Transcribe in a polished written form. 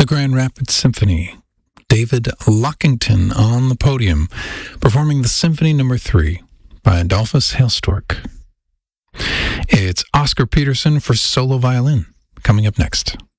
the Grand Rapids Symphony. David Lockington on the podium, performing the Symphony No. 3 by Adolphus Hailstork. It's Oscar Peterson for solo violin, coming up next.